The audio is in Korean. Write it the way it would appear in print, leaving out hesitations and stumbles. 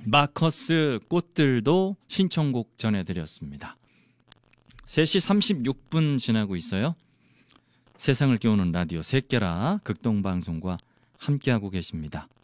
마커스 꽃들도 신청곡 전해드렸습니다. 3시 36분 지나고 있어요. 세상을 깨우는 라디오 새끼라 극동방송과 함께하고 계십니다.